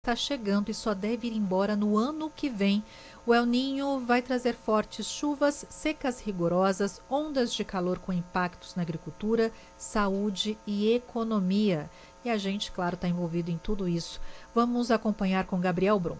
está chegando e só deve ir embora no ano que vem. O El Niño vai trazer fortes chuvas, secas rigorosas, ondas de calor com impactos na agricultura, saúde e economia. E a gente, claro, está envolvido em tudo isso. Vamos acompanhar com Gabriel Brum.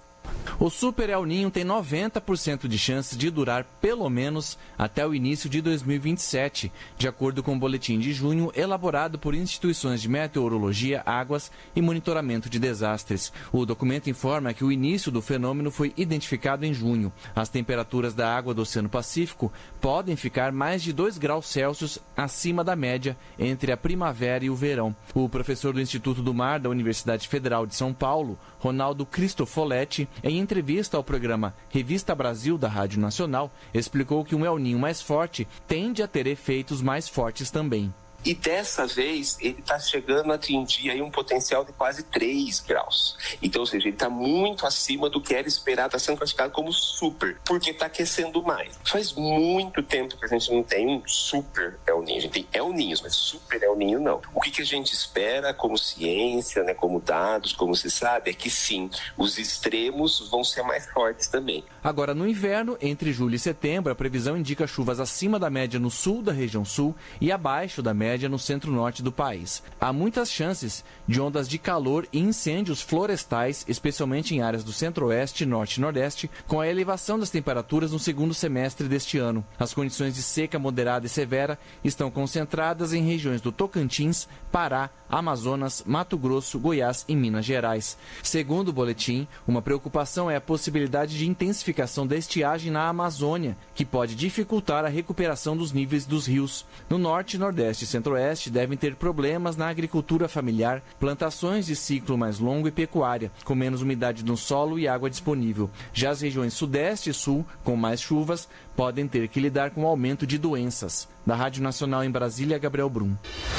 O Super El Niño tem 90% de chance de durar pelo menos até o início de 2027, de acordo com o boletim de junho elaborado por instituições de meteorologia, águas e monitoramento de desastres. O documento informa que o início do fenômeno foi identificado em junho. As temperaturas da água do Oceano Pacífico podem ficar mais de 2 graus Celsius acima da média entre a primavera e o verão. O professor do Instituto do Mar da Universidade Federal de São Paulo, Ronaldo Cristofoletti, em entrevista ao programa Revista Brasil da Rádio Nacional, explicou que um El Niño mais forte tende a ter efeitos mais fortes também. E dessa vez ele está chegando a atingir aí um potencial de quase 3 graus. Então, ou seja, ele está muito acima do que era esperado, está sendo classificado como super, porque está aquecendo mais. Faz muito tempo que a gente não tem um super El Niño. A gente tem El Niños, mas super El Niño não. O que a gente espera como ciência, né, como dados, como se sabe, é que sim, os extremos vão ser mais fortes também. Agora, no inverno, entre julho e setembro, a previsão indica chuvas acima da média no sul da região sul e abaixo da média no centro-norte do país. Há muitas chances de ondas de calor e incêndios florestais, especialmente em áreas do centro-oeste, norte e nordeste, com a elevação das temperaturas no segundo semestre deste ano. As condições de seca moderada e severa estão concentradas em regiões do Tocantins, Pará, Amazonas, Mato Grosso, Goiás e Minas Gerais. Segundo o boletim, uma preocupação é a possibilidade de intensificação da estiagem na Amazônia, que pode dificultar a recuperação dos níveis dos rios. No norte, nordeste e centro-oeste devem ter problemas na agricultura familiar, plantações de ciclo mais longo e pecuária, com menos umidade no solo e água disponível. Já as regiões sudeste e sul, com mais chuvas, podem ter que lidar com o aumento de doenças. Da Rádio Nacional em Brasília, Gabriel Brum.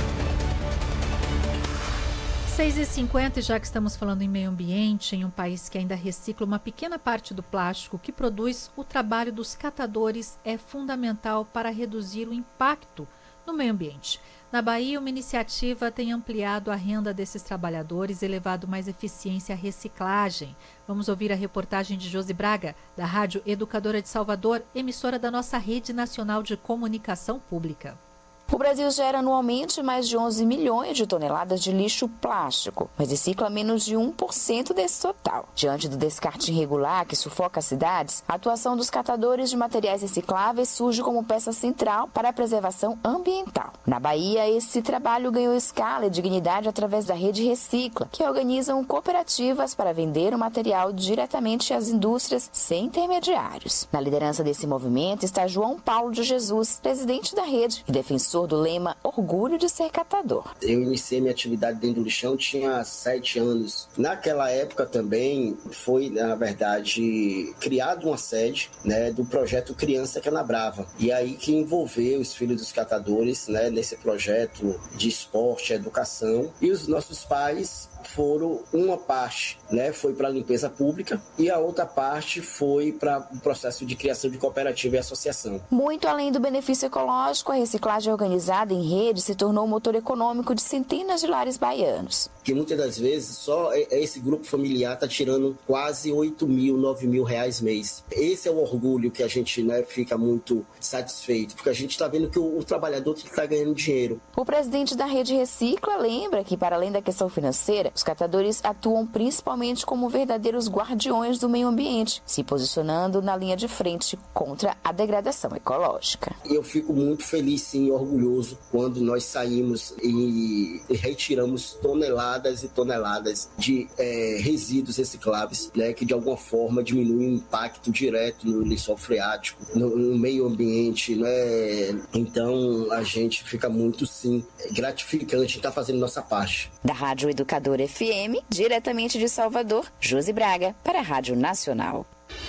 6h50, já que estamos falando em meio ambiente, em um país que ainda recicla uma pequena parte do plástico que produz, o trabalho dos catadores é fundamental para reduzir o impacto no meio ambiente. Na Bahia, uma iniciativa tem ampliado a renda desses trabalhadores e levado mais eficiência à reciclagem. Vamos ouvir a reportagem de Josi Braga, da Rádio Educadora de Salvador, emissora da nossa Rede Nacional de Comunicação Pública. O Brasil gera anualmente mais de 11 milhões de toneladas de lixo plástico, mas recicla menos de 1% desse total. Diante do descarte irregular que sufoca as cidades, a atuação dos catadores de materiais recicláveis surge como peça central para a preservação ambiental. Na Bahia, esse trabalho ganhou escala e dignidade através da Rede Recicla, que organizam cooperativas para vender o material diretamente às indústrias sem intermediários. Na liderança desse movimento está João Paulo de Jesus, presidente da rede e defensor do lema Orgulho de Ser Catador. Eu iniciei minha atividade dentro do lixão, tinha 7 anos. Naquela época também foi, na verdade, criado uma sede, né, do projeto Criança Canabrava. E aí que envolveu os filhos dos catadores, né, nesse projeto de esporte, educação. E os nossos pais foram, uma parte, né, foi para a limpeza pública e a outra parte foi para o processo de criação de cooperativa e associação. Muito além do benefício ecológico, a reciclagem organizada em rede se tornou um motor econômico de centenas de lares baianos. Que muitas das vezes só esse grupo familiar está tirando quase 8 mil, 9 mil reais mês. Esse é o orgulho que a gente, né, fica muito satisfeito, porque a gente está vendo que o trabalhador está ganhando dinheiro. O presidente da Rede Recicla lembra que, para além da questão financeira, os catadores atuam principalmente como verdadeiros guardiões do meio ambiente, se posicionando na linha de frente contra a degradação ecológica. Eu fico muito feliz, sim, e orgulhoso quando nós saímos e retiramos toneladas e toneladas de resíduos recicláveis, né, que de alguma forma diminuem o impacto direto no lençol freático, no meio ambiente, né? Então a gente fica muito, sim, gratificante estar fazendo nossa parte. Da Rádio Educadora FM, diretamente de Salvador, Josi Braga, para a Rádio Nacional.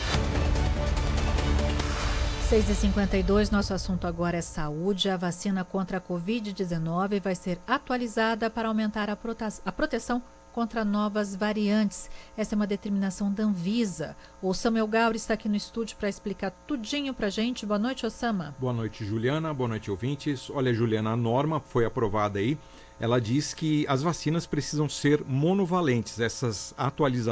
6h52, nosso assunto agora é saúde. A vacina contra a Covid-19 vai ser atualizada para aumentar a proteção contra novas variantes. Essa é uma determinação da Anvisa. O Samuel Gauri está aqui no estúdio para explicar tudinho para a gente. Boa noite, Osama. Boa noite, Juliana. Boa noite, ouvintes. Olha, Juliana, a norma foi aprovada aí. Ela diz que as vacinas precisam ser monovalentes. Essas atualizações